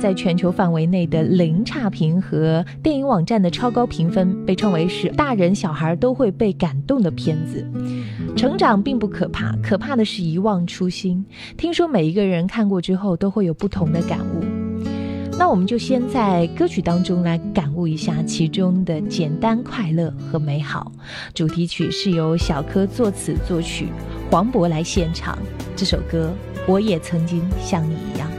在全球范围内的零差评和电影网站的超高评分，被称为是大人小孩都会被感动的片子。成长并不可怕，可怕的是遗忘初心。听说每一个人看过之后都会有不同的感悟，那我们就先在歌曲当中来感悟一下其中的简单、快乐和美好。主题曲是由小柯作词作曲，黄渤来献唱。这首歌《我也曾经像你一样》。